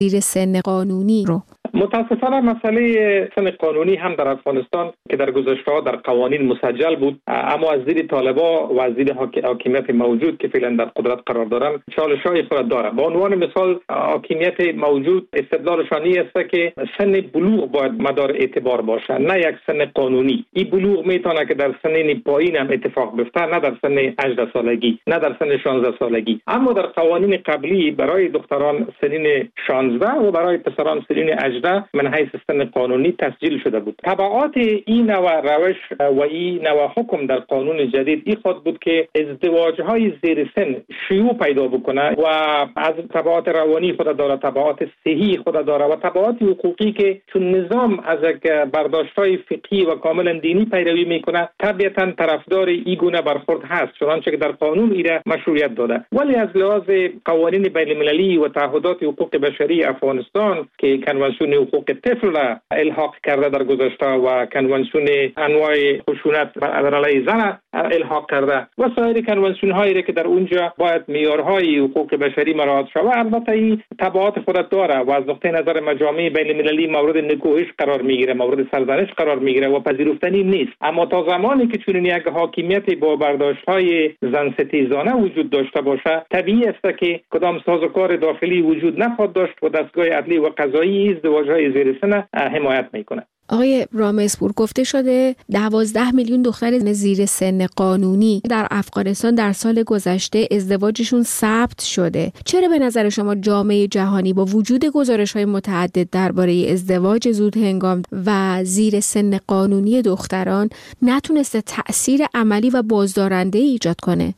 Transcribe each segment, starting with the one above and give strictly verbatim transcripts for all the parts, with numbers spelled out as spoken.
زیر سن قانونی رو؟ متاسفانه مسئله سن قانونی هم در افغانستان که در گذشته در قوانین مسجل بود، اما از دید طالبا و از دید حاکمیت موجود که فعلا در قدرت قرار دارند چالش‌های خود دارد. به عنوان مثال حاکمیت موجود استدلالشان است که سن بلوغ باید مدار اعتبار باشد، نه یک سن قانونی. این بلوغ میتونه که در سن پایین هم اتفاق بیفته، نه در سن هجده سالگی، نه در سن شانزده سالگی. اما در قوانین قبلی برای دختران سنین شانزده و برای پسران سنین هجده من حیث سن قانونی تسجیل شده بود. تبعات این نوع روش و این نوع حکم در قانون جدید این خود بود که ازدواج‌های زیر سن شیوع پیدا بکنه و از تبعات روانی خود داره، تبعات صحی خود داره و تبعات حقوقی که چون نظام از یک برداشت‌های فقهی و کاملا دینی پیروی میکنه طبیعتاً طرفدار این گونه برخورد هست، چنانچه که در قانون ایره مشروعیت داده. ولی از لحاظ قوانین بین‌المللی و تعهدات حقوق بشری افغانستان که کنوانسیون حقوق طفل را الحاق کرده در گذشته و کنوانسیون انواع خشونت بر علیه زن الحاق کرده و سایر کنوانسیون هایی که در اونجا باید معیارهای حقوق بشری مراعات شود، البته این تبعات خودت داره و از نقطه نظر مجامع بین المللی مورد نکوهش قرار میگیره، مورد سرزنش قرار میگیره و پذیرفتنی نیست. اما تا زمانی که چنین یک حاکمیت با برداشت‌های زن ستیزانه وجود داشته باشه، طبیعی است که کدام سازوکار داخلی وجود نخواهد داشت و دستگاه عدلی و قضایی ازدواج‌های زیر سن حمایت میکنه. آقای رامزپور، گفته شده دوازده میلیون دختر زیر سن قانونی در افغانستان در سال گذشته ازدواجشون ثبت شده. چرا به نظر شما جامعه جهانی با وجود گزارش‌های متعدد درباره ازدواج زود هنگام و زیر سن قانونی دختران نتونسته تأثیر عملی و بازدارنده ایجاد کنه؟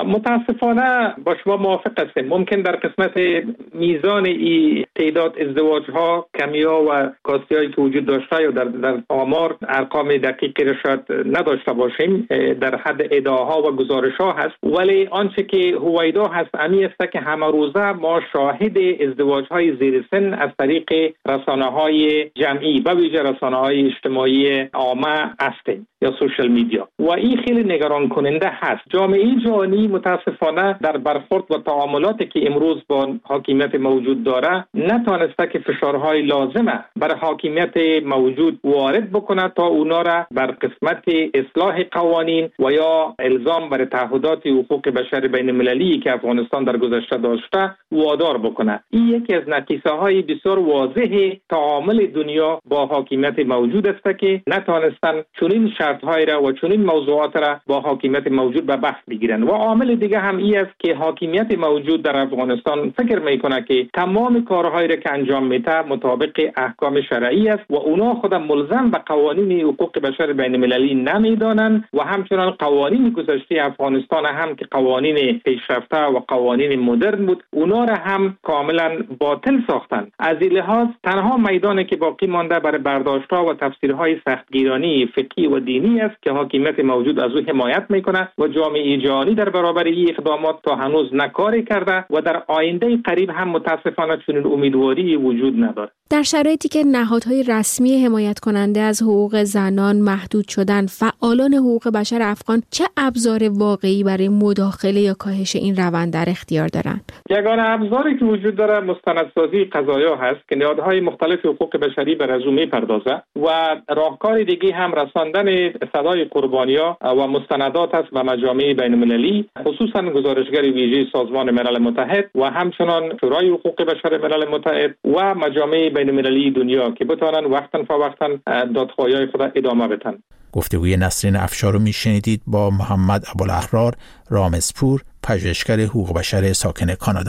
متاسفانه با شما موافق هستیم. ممکن در قسمت میزان ای تعداد ازدواج ها کمی ها و کاستی هایی که وجود داشته یا در, در آمار ارقام دقیقی را شاید نداشته باشیم، در حد ادعاها و گزارش ها هست، ولی آنچه که هویدا هست امی است که همه روزه ما شاهد ازدواج های زیر سن از طریق رسانه های جمعی و ویژه رسانه های اجتماعی عامه هستیم یا سوشل میدیا و این خیلی نگران کننده هست. جامعه جهانی متاسفانه در برخورد و تعاملاتی که امروز با حاکمیت موجود داره نتوانسته که فشارهای لازمه برای حاکمیت موجود وارد بکنه تا اونا را بر قسمت اصلاح قوانین و یا الزام بر تعهدات حقوق بشر بین المللی که افغانستان در گذشته داشته وادار بکنه. این یکی از نقیصه های بسیار واضح تعامل دنیا با حاکمیت موجود است که نتوانستن چنین شرط های را و چنین موضوعات را با حاکمیت موجود به بحث بگیرن. و عامل دیگه هم این است که حاکمیت موجود در افغانستان فکر میکنه که تمام کارهایی را که انجام میده مطابق احکام شرعی است و اونا خودم ملزم به قوانین حقوق بشر بین المللی نمیدانند و همچنان قوانین گذشته افغانستان هم که قوانین پیشرفته و قوانین مدرن بود اونا را هم کاملا باطل ساختند. از این لحاظ تنها میدانی که باقی مانده برای برداشت‌ها و تفسیرهای سختگیرانه فقهی و دینی است که حاکمیت موجود از او حمایت میکنه و جامعه جهانی در برابر این اقدامات تا هنوز نکاری کرده و در آینده قریب هم متاسفانه چنین امیدواری وجود نداره. در شرایطی که نهادهای رسمی حمایت کننده از حقوق زنان محدود شدن، فعالان حقوق بشر افغان چه ابزار واقعی برای مداخله یا کاهش این روند در اختیار دارند؟ یگانه ابزاری که وجود داره مستندسازی قضایا هست که نهادهای مختلف حقوق بشری بر از اون میپردازه و راهکار دیگه هم رساندن صدای قربانی‌ها و مستندات است به مجامع بین‌المللی، خصوصا گزارشگر ویژه سازمان ملل متحد و همچنان شورای حقوق بشر ملل متحد و مجامع بین‌المللی دنیا که بتوانند وقتاً فوقتاً دادخواهی‌های خود ادامه بدن. گفتگوی نسرین افشار رو میشنیدید با محمد ابوالاحرار رامزپور، پژوهشگر حقوق بشر ساکن کانادا.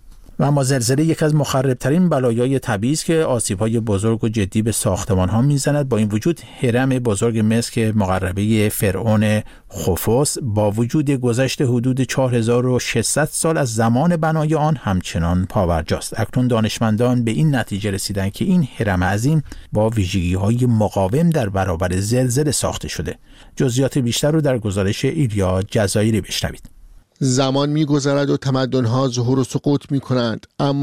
و اما زلزله یک از مخربترین بلایای طبیعی است که آسیب‌های بزرگ و جدی به ساختمان‌ها می‌زند. با این وجود هرم بزرگ مصر که مقربه فرعون خوفوس با وجود گذشت حدود چهار هزار و ششصد سال از زمان بنای آن همچنان پاورجاست. اکنون دانشمندان به این نتیجه رسیدند که این هرم عظیم با ویژگی‌های مقاوم در برابر زلزله ساخته شده. جزئیات بیشتر رو در گزارش ایلیا جزایری بشنوید. زمان می‌گذرد و تمدن‌ها ظهور و سقوط می‌کنند، اما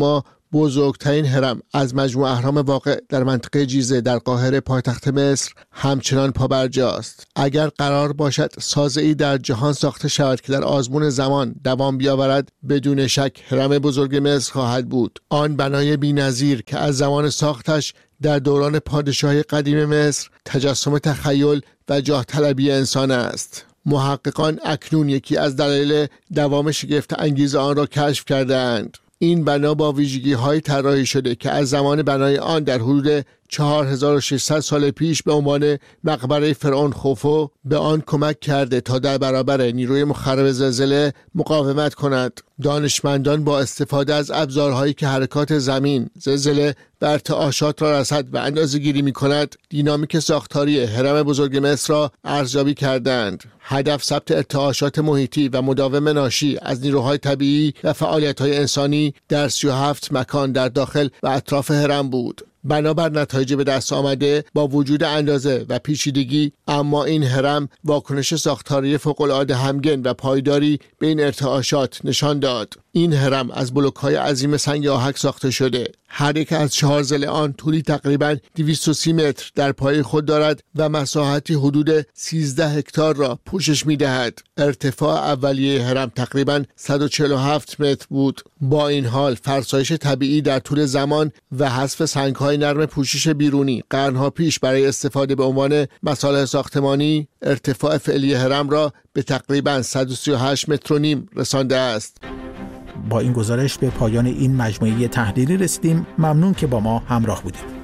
بزرگترین هرم از مجموع اهرام واقع در منطقه جیزه در قاهره پایتخت مصر همچنان پابرجاست. اگر قرار باشد سازه‌ای در جهان ساخته شود که در آزمون زمان دوام بیاورد، بدون شک هرم بزرگ مصر خواهد بود. آن بنای بی‌نظیر که از زمان ساختش در دوران پادشاهی قدیم مصر تجسم تخیل و جاه طلبی انسان است. محققان اکنون یکی از دلایل دوام شگفت انگیز آن را کشف کردند. این بنا با ویژگی‌های طراحی شده که از زمان بنای آن در حدود چهار هزار و ششصد سال پیش به عنوان مقبره فرعون خوفو به آن کمک کرده تا در برابر نیروی مخرب زلزله مقاومت کند. دانشمندان با استفاده از ابزارهایی که حرکات زمین، زلزله و ارتعاشات را رصد و اندازه‌گیری می‌کند، دینامیک ساختاری هرم بزرگ مصر را ارزیابی کردند. هدف ثبت ارتعاشات محیطی و مداوم ناشی از نیروهای طبیعی و فعالیت‌های انسانی در سی و هفت مکان در داخل و اطراف هرم بود. بنابر نتایج به دست آمده با وجود اندازه و پیچیدگی، اما این هرم واکنش ساختاری فوق‌العاده همگن و پایداری به این ارتعاشات نشان داد. این هرم از بلوک‌های عظیم سنگ آهک ساخته شده. هر یک از چهار ضلع آن طولی تقریباً دویست و سی متر در پای خود دارد و مساحتی حدود سیزده هکتار را پوشش می‌دهد. ارتفاع اولیه هرم تقریباً صد و چهل و هفت متر بود. با این حال فرسایش طبیعی در طول زمان و حذف سنگ‌های نرم پوشش بیرونی قرنها پیش برای استفاده به عنوان مصالح ساختمانی، ارتفاع فعلی هرم را به تقریباً صد و سی و هشت متر و نیم رسانده است. با این گزارش به پایان این مجموعه تحلیلی رسیدیم. ممنون که با ما همراه بودید.